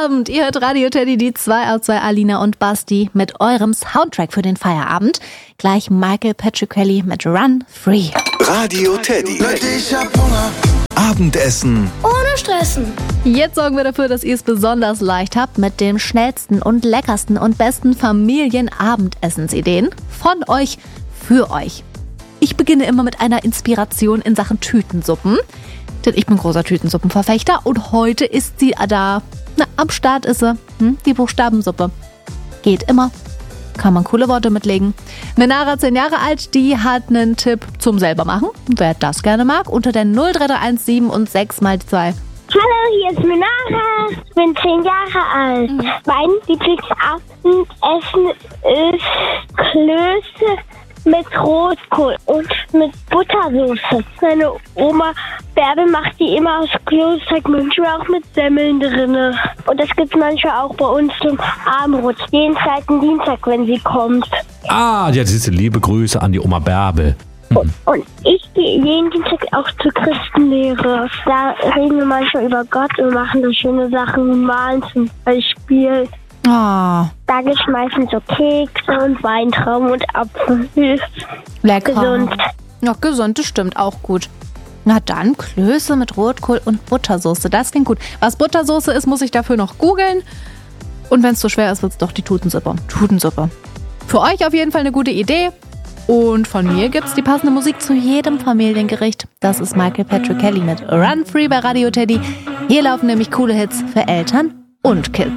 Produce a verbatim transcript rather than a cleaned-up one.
Abend. Ihr hört Radio Teddy, die zwei aus zwei, Alina und Basti, mit eurem Soundtrack für den Feierabend. Gleich Michael Petricelli mit Run Free. Radio Teddy. Ich hab Hunger. Abendessen ohne Stressen. Jetzt sorgen wir dafür, dass ihr es besonders leicht habt mit den schnellsten und leckersten und besten Familienabendessensideen von euch für euch. Ich beginne immer mit einer Inspiration in Sachen Tütensuppen. Denn ich bin großer Tütensuppenverfechter und heute ist sie da. Na, am Start ist sie. Hm, die Buchstabensuppe. Geht immer. Kann man coole Worte mitlegen. Menara, zehn Jahre alt, die hat einen Tipp zum selbermachen. Wer das gerne mag, unter der null drei drei eins sieben und sechs mal zwei. Hallo, hier ist Menara. Ich bin zehn Jahre alt. Mhm. Mein Lieblingsabendessen ist Klöße mit Rotkohl und mit Buttersoße. Meine Oma Bärbel macht die immer aus Klosteig, manchmal auch mit Semmeln drin. Und das gibt es manchmal auch bei uns zum Abendbrot. Jeden zweiten Dienstag, wenn sie kommt. Ah, ja, das ist liebe Grüße an die Oma Bärbel. Und, und ich gehe jeden Dienstag auch zur Christenlehre. Da reden wir manchmal über Gott und machen da schöne Sachen und malen zum Beispiel. Ah. Da gibt es meistens so Kekse und Weintrauben und Apfel. Lecker. Gesund. Ja, gesund, das stimmt, auch gut. Na dann, Klöße mit Rotkohl und Buttersoße, das klingt gut. Was Buttersoße ist, muss ich dafür noch googeln. Und wenn es zu schwer ist, wird es doch die Tutensuppe. Tutensuppe. Für euch auf jeden Fall eine gute Idee. Und von mir gibt's die passende Musik zu jedem Familiengericht. Das ist Michael Petricelli mit Run Free bei Radio Teddy. Hier laufen nämlich coole Hits für Eltern und Kids.